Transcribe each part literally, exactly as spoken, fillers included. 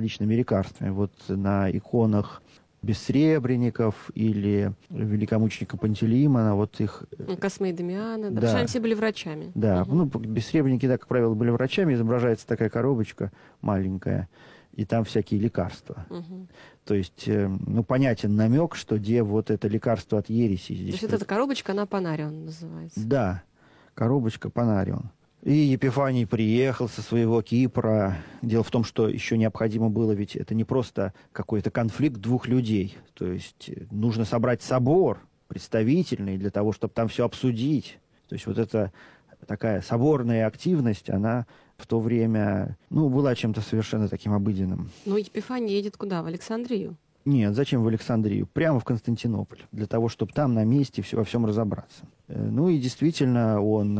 различными лекарствами. Вот на иконах бессребренников или великомученика Пантелеимона, вот их... Косме и Дамиана, да, да. потому что они все были врачами. Да, угу. ну, бессребренники, да, как правило, были врачами, изображается такая коробочка маленькая, и там всякие лекарства. Угу. То есть, э, ну, понятен намек, что где вот это лекарство от ереси. Здесь. То есть вот эта коробочка, она Панарион называется? Да, коробочка Панарион. И Епифаний приехал со своего Кипра. Дело в том, что еще необходимо было, ведь это не просто какой-то конфликт двух людей. То есть нужно собрать собор представительный для того, чтобы там все обсудить. То есть вот эта такая соборная активность, она в то время, ну, была чем-то совершенно таким обыденным. Но Епифаний едет куда? В Александрию? Нет, зачем в Александрию? Прямо в Константинополь, для того, чтобы там на месте все, во всем разобраться. Ну и действительно он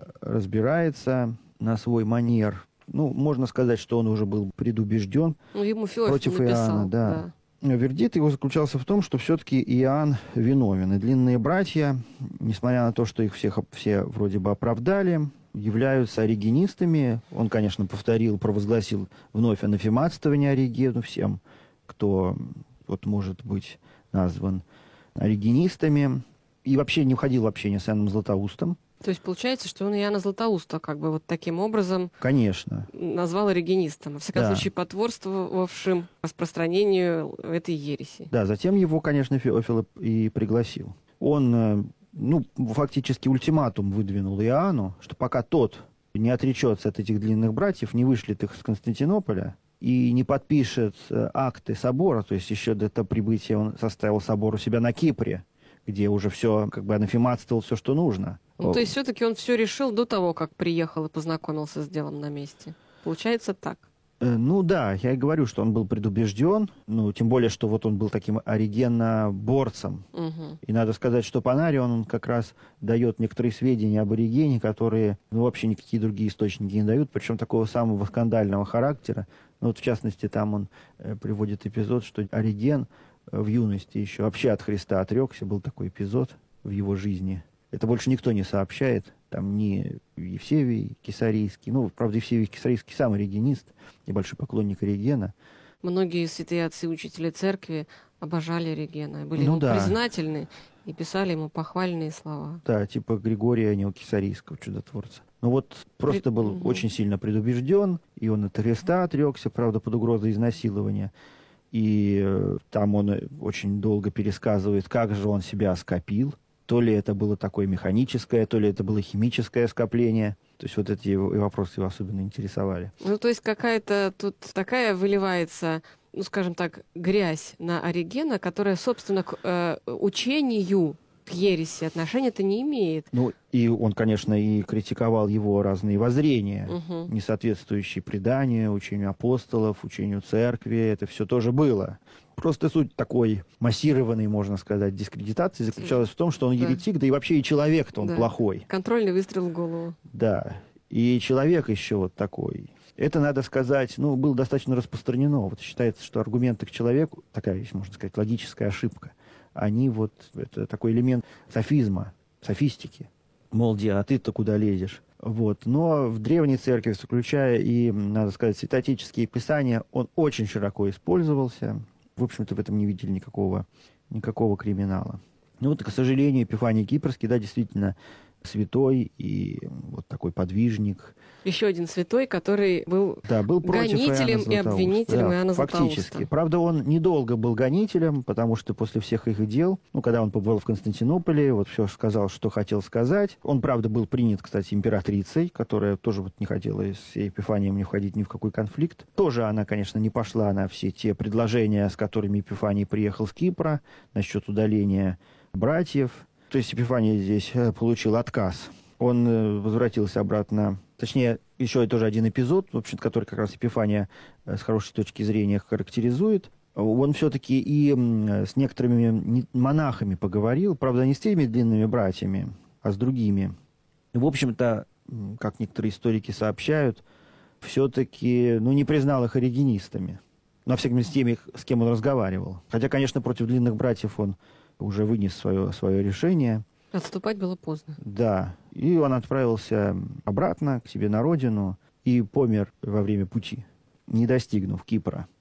разбирается на свой манер. Ну, можно сказать, что он уже был предубежден ну, ему против написал, Иоанна. Да. Да. Вердикт его заключался в том, что все-таки Иоанн виновен. И длинные братья, несмотря на то, что их всех все вроде бы оправдали, являются оригенистами. Он, конечно, повторил, провозгласил вновь анафематствование Оригену всем, кто... вот может быть назван оригенистами, и вообще не входил в общение с Иоанном Златоустом. То есть получается, что он Иоанна Златоуста как бы вот таким образом Конечно. назвал оригенистом, во всяком да. случае потворствовавшим распространению этой ереси. Да, затем его, конечно, Феофил и пригласил. Он, ну, фактически ультиматум выдвинул Иоанну, что пока тот не отречется от этих длинных братьев, не вышлет их из Константинополя, и не подпишет акты собора, то есть еще до этого прибытия он составил собор у себя на Кипре, где уже все, как бы анафематствовал все, что нужно. Ну, то есть все-таки он все решил до того, как приехал и познакомился с делом на месте. Получается так? Ну да, я и говорю, что он был предубежден, ну, тем более, что вот он был таким оригенно-борцем. Угу. И надо сказать, что Панарион, он как раз дает некоторые сведения об оригене, которые, ну, вообще никакие другие источники не дают, причем такого самого скандального характера. Ну, вот в частности, там он э, приводит эпизод, что Ориген э, в юности еще вообще от Христа отрекся, был такой эпизод в его жизни. Это больше никто не сообщает, там ни Евсевий Кесарийский, ну, правда, Евсевий Кесарийский сам оригенист, небольшой поклонник Оригена. Многие святые отцы учители церкви обожали Оригена, были ну, ему да. признательны и писали ему похвальные слова. Да, типа Григория Неокесарийского, чудотворца. Ну вот просто был угу. очень сильно предубежден, и он от Христа отрекся, правда, под угрозой изнасилования. И э, там он очень долго пересказывает, как же он себя оскопил. То ли это было такое механическое, то ли это было химическое скопление. То есть вот эти вопросы его особенно интересовали. Ну, то есть какая-то тут такая выливается, ну, скажем так, грязь на Оригена, которая, собственно, к э, учению, к ереси отношения-то не имеет. Ну, и он, конечно, и критиковал его разные воззрения, угу. не соответствующие преданию, учению апостолов, учению церкви. Это все тоже было. Просто суть такой массированной, можно сказать, дискредитации заключалась в том, что он еретик, да, да и вообще и человек-то он да. плохой. Контрольный выстрел в голову. Да, и человек еще вот такой. Это, надо сказать, ну, было достаточно распространено. Вот считается, что аргументы к человеку, такая, можно сказать, логическая ошибка, они вот, это такой элемент софизма, софистики. Мол, а ты-то куда лезешь? Вот. Но в древней церкви, включая и, надо сказать, святоотеческие писания, он очень широко использовался. В общем-то, в этом не видели никакого, никакого криминала. Ну вот, к сожалению, Епифаний Кипрский, да, действительно святой и вот такой подвижник. Еще один святой, который был, да, был гонителем и обвинителем да, Иоанна Златоуста. Фактически. Правда, он недолго был гонителем, потому что после всех их дел, ну, когда он побывал в Константинополе, вот все сказал, что хотел сказать. Он, правда, был принят, кстати, императрицей, которая тоже вот не хотела с Епифанием не входить ни в какой конфликт. Тоже она, конечно, не пошла на все те предложения, с которыми Епифаний приехал с Кипра, насчет удаления братьев. То есть Епифаний здесь получил отказ. Он возвратился обратно. Точнее, еще тоже один эпизод, в общем, который как раз Епифания с хорошей точки зрения характеризует. Он все-таки и с некоторыми монахами поговорил, правда, не с теми длинными братьями, а с другими. В общем-то, как некоторые историки сообщают, все-таки, ну, не признал их оригенистами. На всяком случае, с теми, с кем он разговаривал. Хотя, конечно, против длинных братьев он уже вынес свое, свое решение. Отступать было поздно. Да. И он отправился обратно к себе на родину и помер во время пути, не достигнув Кипра.